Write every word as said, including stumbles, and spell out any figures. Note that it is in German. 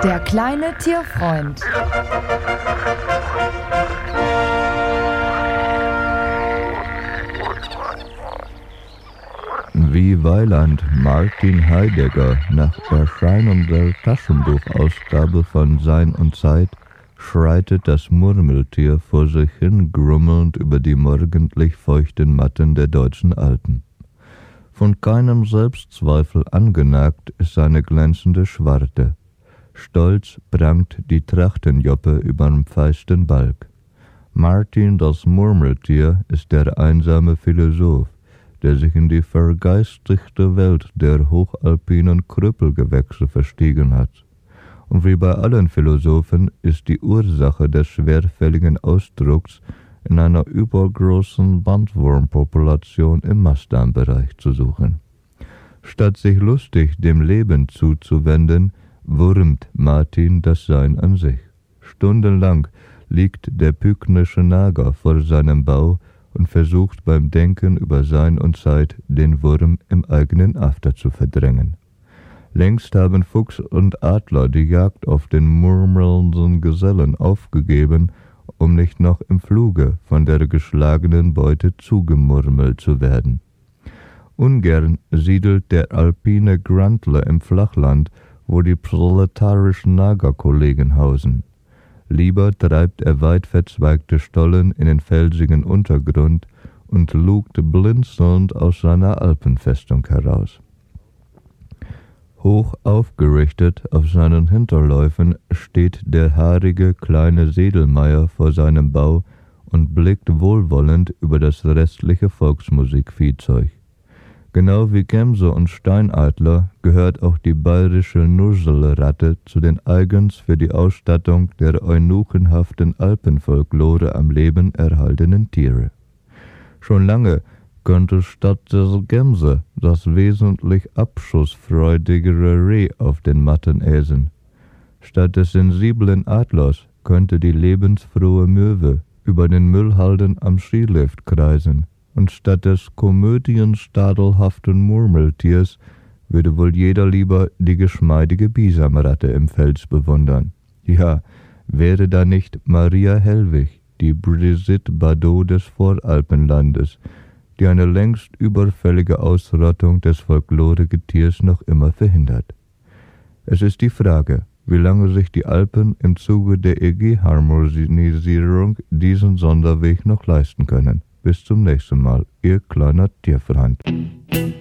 Der kleine Tierfreund. Wie Weiland Martin Heidegger nach Erscheinen der Taschenbuchausgabe von Sein und Zeit schreitet das Murmeltier vor sich hin grummelnd über die morgendlich feuchten Matten der deutschen Alpen. Von keinem Selbstzweifel angenagt ist seine glänzende Schwarte. Stolz prangt die Trachtenjoppe überm feisten Balg. Martin das Murmeltier ist der einsame Philosoph, der sich in die vergeistigte Welt der hochalpinen Krüppelgewächse verstiegen hat. Und wie bei allen Philosophen ist die Ursache des schwerfälligen Ausdrucks in einer übergroßen Bandwurmpopulation im Mastdarmbereich zu suchen. Statt sich lustig dem Leben zuzuwenden, wurmt Martin das Sein an sich. Stundenlang liegt der pyknische Nager vor seinem Bau und versucht beim Denken über Sein und Zeit den Wurm im eigenen After zu verdrängen. Längst haben Fuchs und Adler die Jagd auf den murmelnden Gesellen aufgegeben, um nicht noch im Fluge von der geschlagenen Beute zugemurmelt zu werden. Ungern siedelt der alpine Grandler im Flachland, wo die proletarischen Nagerkollegen hausen. Lieber treibt er weit verzweigte Stollen in den felsigen Untergrund und lugt blinzelnd aus seiner Alpenfestung heraus. Hoch aufgerichtet auf seinen Hinterläufen steht der haarige kleine Sedelmeier vor seinem Bau und blickt wohlwollend über das restliche Volksmusikviehzeug. Genau wie Gemse und Steinadler gehört auch die bayerische Nusselratte zu den eigens für die Ausstattung der eunuchenhaften Alpenfolklore am Leben erhaltenen Tiere. Schon lange könnte statt der Gemse das wesentlich abschussfreudigere Reh auf den Matten äsen. Statt des sensiblen Adlers könnte die lebensfrohe Möwe über den Müllhalden am Skilift kreisen. Und statt des komödienstadelhaften Murmeltiers würde wohl jeder lieber die geschmeidige Bisamratte im Fels bewundern. Ja, wäre da nicht Maria Hellwig, die Brigitte Bardot des Voralpenlandes, die eine längst überfällige Ausrottung des Folkloretiers noch immer verhindert. Es ist die Frage, wie lange sich die Alpen im Zuge der E G-Harmonisierung diesen Sonderweg noch leisten können. Bis zum nächsten Mal, Ihr kleiner Tierfreund.